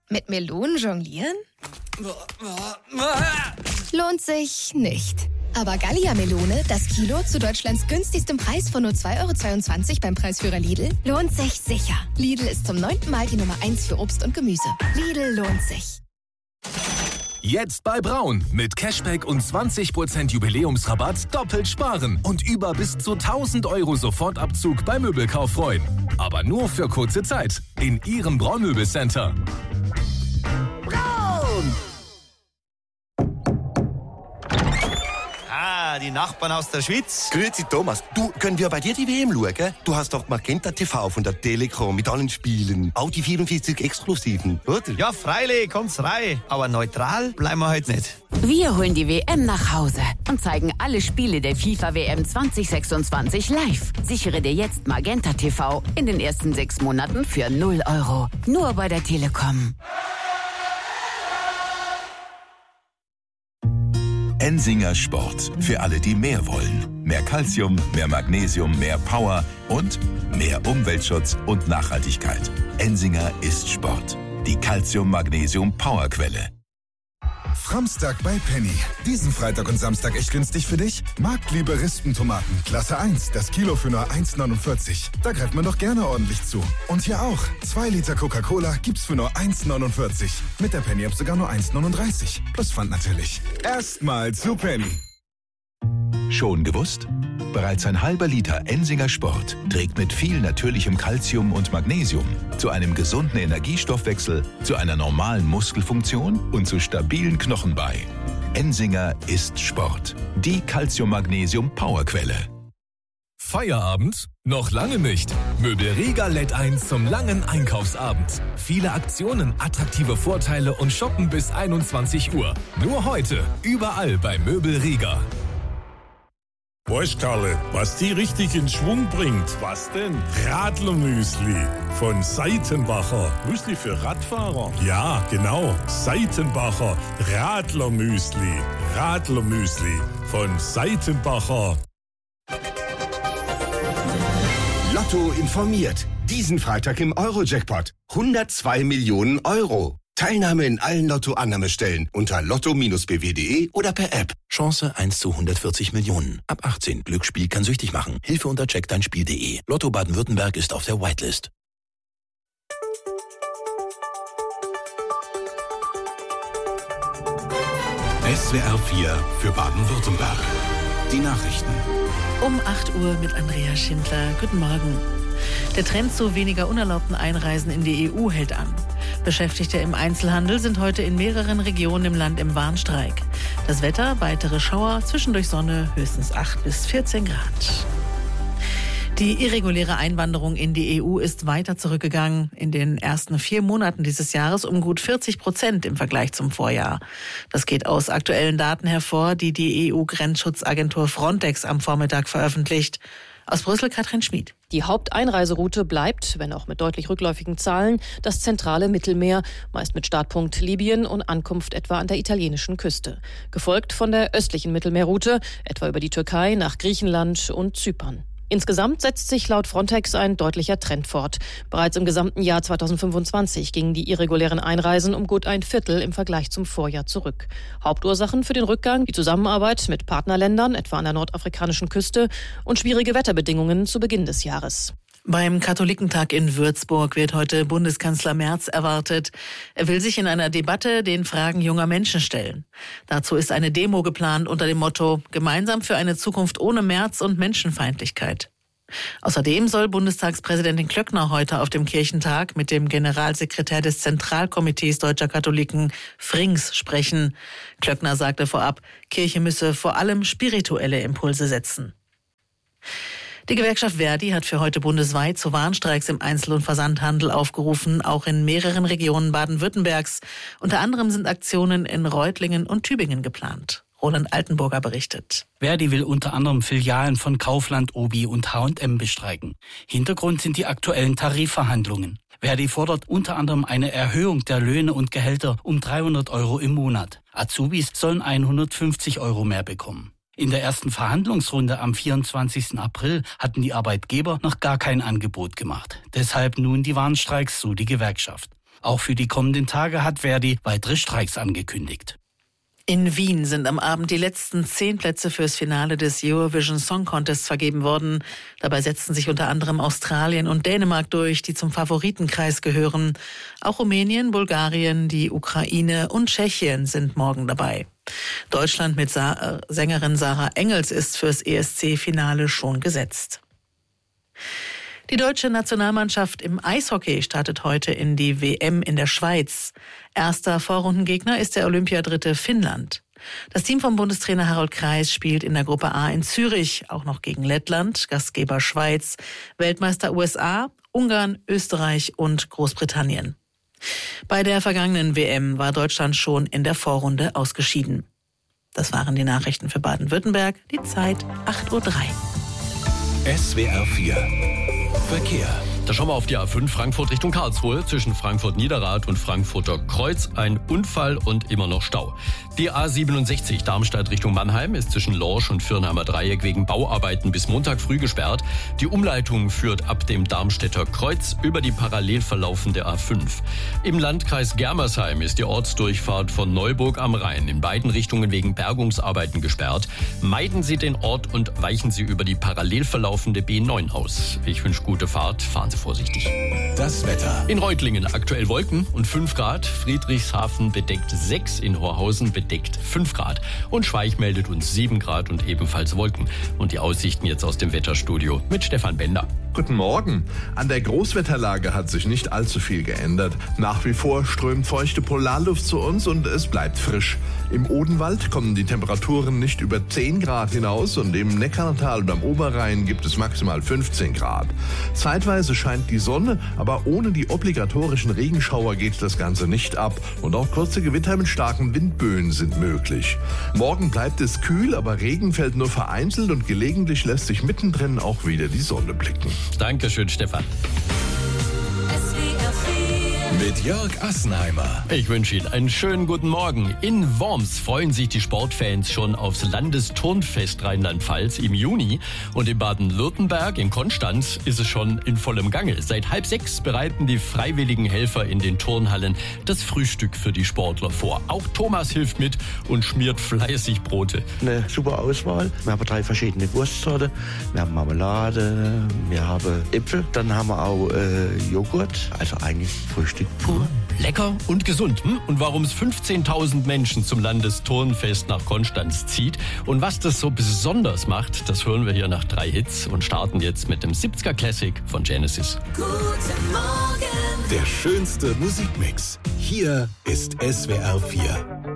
Mit Melonen jonglieren? Lohnt sich nicht. Aber Gallia-Melone, das Kilo zu Deutschlands günstigstem Preis von nur 2,22 € beim Preisführer Lidl, lohnt sich sicher. Lidl ist zum 9. Mal die Nummer 1 für Obst und Gemüse. Lidl lohnt sich. Jetzt bei Braun. Mit Cashback und 20% Jubiläumsrabatt doppelt sparen. Und über bis zu 1.000 € Sofortabzug beim Möbelkauf freuen. Aber nur für kurze Zeit. In Ihrem Braun-Möbelcenter. Braun! Die Nachbarn aus der Schweiz. Grüezi Thomas, du, können wir bei dir die WM schauen? Du hast doch Magenta TV von der Telekom mit allen Spielen. Auch die 44 Exklusiven, oder? Ja, freilich, kommt's rein. Aber neutral bleiben wir heute nicht. Wir holen die WM nach Hause und zeigen alle Spiele der FIFA-WM 2026 live. Sichere dir jetzt Magenta TV in den ersten 6 Monaten für 0 €. Nur bei der Telekom. Ensinger Sport. Für alle, die mehr wollen. Mehr Calcium, mehr Magnesium, mehr Power und mehr Umweltschutz und Nachhaltigkeit. Ensinger ist Sport. Die Calcium-Magnesium-Powerquelle. Framstag bei Penny. Diesen Freitag und Samstag echt günstig für dich? Marktliebe Rispentomaten. Klasse 1. Das Kilo für nur 1,49 €. Da greift man doch gerne ordentlich zu. Und hier auch. 2 Liter Coca-Cola gibt's für nur 1,49 €. Mit der Penny-App sogar nur 1,39 €. Plus Pfand natürlich. Erstmal zu Penny. Schon gewusst? Bereits ein halber Liter Ensinger Sport trägt mit viel natürlichem Calcium und Magnesium zu einem gesunden Energiestoffwechsel, zu einer normalen Muskelfunktion und zu stabilen Knochen bei. Ensinger ist Sport. Die Calcium-Magnesium-Powerquelle. Feierabend? Noch lange nicht. Möbel Riga lädt ein zum langen Einkaufsabend. Viele Aktionen, attraktive Vorteile und Shoppen bis 21 Uhr. Nur heute, überall bei Möbel Riga. Weißt Karle, was die richtig in Schwung bringt? Was denn? Radlermüsli von Seitenbacher. Müsli für Radfahrer? Ja, genau. Seitenbacher Radlermüsli. Radlermüsli von Seitenbacher. Lotto informiert. Diesen Freitag im Euro-Jackpot. 102 Millionen €. Teilnahme in allen Lotto-Annahmestellen unter lotto-bw.de oder per App. Chance 1 zu 140 Millionen. Ab 18. Glücksspiel kann süchtig machen. Hilfe unter checkdeinspiel.de. Lotto Baden-Württemberg ist auf der Whitelist. SWR 4 für Baden-Württemberg. Die Nachrichten. Um 8 Uhr mit Andrea Schindler. Guten Morgen. Der Trend zu weniger unerlaubten Einreisen in die EU hält an. Beschäftigte im Einzelhandel sind heute in mehreren Regionen im Land im Warnstreik. Das Wetter, weitere Schauer, zwischendurch Sonne, höchstens 8 bis 14 Grad. Die irreguläre Einwanderung in die EU ist weiter zurückgegangen. In den ersten 4 Monaten dieses Jahres um gut 40% im Vergleich zum Vorjahr. Das geht aus aktuellen Daten hervor, die die EU-Grenzschutzagentur Frontex am Vormittag veröffentlicht. Aus Brüssel Katrin Schmid. Die Haupteinreiseroute bleibt, wenn auch mit deutlich rückläufigen Zahlen, das zentrale Mittelmeer, meist mit Startpunkt Libyen und Ankunft etwa an der italienischen Küste. Gefolgt von der östlichen Mittelmeerroute, etwa über die Türkei nach Griechenland und Zypern. Insgesamt setzt sich laut Frontex ein deutlicher Trend fort. Bereits im gesamten Jahr 2025 gingen die irregulären Einreisen um gut 1/4 im Vergleich zum Vorjahr zurück. Hauptursachen für den Rückgang die Zusammenarbeit mit Partnerländern, etwa an der nordafrikanischen Küste, und schwierige Wetterbedingungen zu Beginn des Jahres. Beim Katholikentag in Würzburg wird heute Bundeskanzler Merz erwartet. Er will sich in einer Debatte den Fragen junger Menschen stellen. Dazu ist eine Demo geplant unter dem Motto »Gemeinsam für eine Zukunft ohne Merz und Menschenfeindlichkeit«. Außerdem soll Bundestagspräsidentin Klöckner heute auf dem Kirchentag mit dem Generalsekretär des Zentralkomitees Deutscher Katholiken, Frings, sprechen. Klöckner sagte vorab, Kirche müsse vor allem spirituelle Impulse setzen. Die Gewerkschaft Verdi hat für heute bundesweit zu Warnstreiks im Einzel- und Versandhandel aufgerufen, auch in mehreren Regionen Baden-Württembergs. Unter anderem sind Aktionen in Reutlingen und Tübingen geplant. Roland Altenburger berichtet. Verdi will unter anderem Filialen von Kaufland, Obi und H&M bestreiken. Hintergrund sind die aktuellen Tarifverhandlungen. Verdi fordert unter anderem eine Erhöhung der Löhne und Gehälter um 300 € im Monat. Azubis sollen 150 € mehr bekommen. In der ersten Verhandlungsrunde am 24. April hatten die Arbeitgeber noch gar kein Angebot gemacht. Deshalb nun die Warnstreiks, so die Gewerkschaft. Auch für die kommenden Tage hat Verdi weitere Streiks angekündigt. In Wien sind am Abend die letzten 10 Plätze fürs Finale des Eurovision Song Contests vergeben worden. Dabei setzten sich unter anderem Australien und Dänemark durch, die zum Favoritenkreis gehören. Auch Rumänien, Bulgarien, die Ukraine und Tschechien sind morgen dabei. Deutschland mit Sängerin Sarah Engels ist fürs ESC-Finale schon gesetzt. Die deutsche Nationalmannschaft im Eishockey startet heute in die WM in der Schweiz. Erster Vorrundengegner ist der Olympiadritte Finnland. Das Team von Bundestrainer Harold Kreis spielt in der Gruppe A in Zürich, auch noch gegen Lettland, Gastgeber Schweiz, Weltmeister USA, Ungarn, Österreich und Großbritannien. Bei der vergangenen WM war Deutschland schon in der Vorrunde ausgeschieden. Das waren die Nachrichten für Baden-Württemberg. Die Zeit 8:03 Uhr. SWR 4 Verkehr. Da schauen wir auf die A5 Frankfurt Richtung Karlsruhe. Zwischen Frankfurt-Niederrad und Frankfurter Kreuz ein Unfall und immer noch Stau. Die A67 Darmstadt Richtung Mannheim ist zwischen Lorsch und Firnheimer Dreieck wegen Bauarbeiten bis Montag früh gesperrt. Die Umleitung führt ab dem Darmstädter Kreuz über die parallel verlaufende A5. Im Landkreis Germersheim ist die Ortsdurchfahrt von Neuburg am Rhein in beiden Richtungen wegen Bergungsarbeiten gesperrt. Meiden Sie den Ort und weichen Sie über die parallel verlaufende B9 aus. Ich wünsche gute Fahrt, fahren Sie vorsichtig. Das Wetter. In Reutlingen aktuell Wolken und 5 Grad. Friedrichshafen bedeckt 6, in Horhausen bedeckt 5 Grad. Und Schweich meldet uns 7 Grad und ebenfalls Wolken. Und die Aussichten jetzt aus dem Wetterstudio mit Stefan Bender. Guten Morgen. An der Großwetterlage hat sich nicht allzu viel geändert. Nach wie vor strömt feuchte Polarluft zu uns und es bleibt frisch. Im Odenwald kommen die Temperaturen nicht über 10 Grad hinaus und im Neckartal und am Oberrhein gibt es maximal 15 Grad. Zeitweise scheint die Sonne, aber ohne die obligatorischen Regenschauer geht das Ganze nicht ab und auch kurze Gewitter mit starken Windböen sind möglich. Morgen bleibt es kühl, aber Regen fällt nur vereinzelt und gelegentlich lässt sich mittendrin auch wieder die Sonne blicken. Dankeschön, Stefan. Mit Jörg Assenheimer. Ich wünsche Ihnen einen schönen guten Morgen. In Worms freuen sich die Sportfans schon aufs Landesturnfest Rheinland-Pfalz im Juni. Und in Baden-Württemberg, in Konstanz, ist es schon in vollem Gange. Seit 5:30 bereiten die freiwilligen Helfer in den Turnhallen das Frühstück für die Sportler vor. Auch Thomas hilft mit und schmiert fleißig Brote. Eine super Auswahl. Wir haben 3 verschiedene Wurstsorten. Wir haben Marmelade, wir haben Äpfel, dann haben wir auch Joghurt. Also eigentlich Frühstück pur. Lecker und gesund. Und warum es 15.000 Menschen zum Landesturnfest nach Konstanz zieht und was das so besonders macht, das hören wir hier nach 3 Hits und starten jetzt mit dem 70er Classic von Genesis. Guten Morgen. Der schönste Musikmix. Hier ist SWR 4.